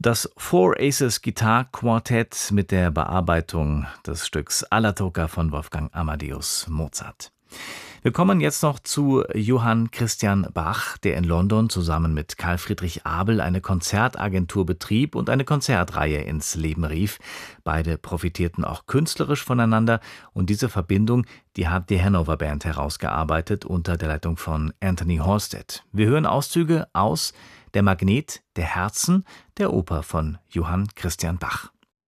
Das Four Aces Guitar Quartett mit der Bearbeitung des Stücks Alla Tocca von Wolfgang Amadeus Mozart. Wir kommen jetzt noch zu Johann Christian Bach, der in London zusammen mit Karl Friedrich Abel eine Konzertagentur betrieb und eine Konzertreihe ins Leben rief. Beide profitierten auch künstlerisch voneinander und diese Verbindung, die hat die Hanover Band herausgearbeitet unter der Leitung von Anthony Halstead. Wir hören Auszüge aus Der Magnet der Herzen, der Oper von Johann Christian Bach.